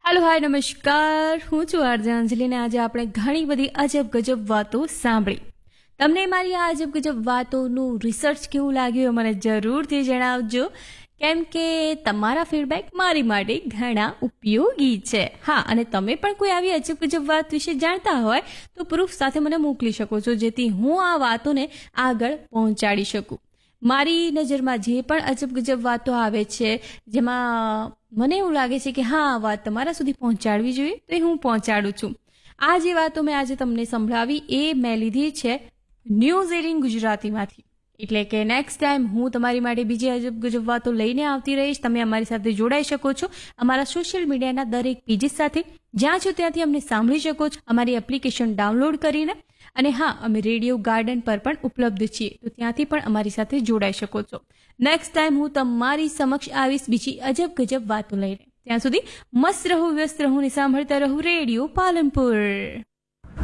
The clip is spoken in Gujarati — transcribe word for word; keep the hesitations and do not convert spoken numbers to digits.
હાલો હાય નમસ્કાર, હું છું આરજે અંજલિને. આજે આપણે ઘણી બધી અજબ ગજબ વાતો સાંભળી. તમને મારી આ અજબ ગજબ વાતોનું રિસર્ચ કેવું લાગ્યું મને જરૂરથી જણાવજો, કેમ કે તમારા ફીડબેક મારી માટે ઘણા ઉપયોગી છે. હા, અને તમે પણ કોઈ આવી અજબ ગજબ વાત વિશે જાણતા હોય તો પ્રૂફ સાથે મને મોકલી શકો છો, જેથી હું આ વાતોને આગળ પહોંચાડી શકું. મારી નજરમાં જે પણ અજબ ગજબ વાતો આવે છે, જેમાં મને એવું લાગે છે કે હા આ વાત તમારા સુધી પહોંચાડવી જોઈએ, તો એ હું પહોંચાડું છું. આ જે વાતો મેં આજે તમને સંભળાવી એ મેં લીધી છે ન્યૂઝ એટીન ગુજરાતીમાંથી. એટલે કે નેક્સ્ટ ટાઈમ હું તમારી માટે બીજી અજબ ગજબ વાતો લઈને આવતી રહીશ. તમે અમારી સાથે જોડાઈ શકો છો અમારા સોશિયલ મીડિયાના દરેક પેજીસ સાથે. જ્યાં છો ત્યાંથી અમને સાંભળી શકો છો અમારી એપ્લિકેશન ડાઉનલોડ કરીને. અને હા, અમે રેડિયો ગાર્ડન પર પણ ઉપલબ્ધ છીએ, તો ત્યાંથી પણ અમારી સાથે જોડાઈ શકો છો. નેક્સ્ટ ટાઈમ હું તમારી સમક્ષ આવીશ બીજી અજબ ગજબ વાતો લઈને. ત્યાં સુધી મસ્ત રહું, વ્યસ્ત રહું ને સાંભળતા રહું રેડિયો પાલનપુર.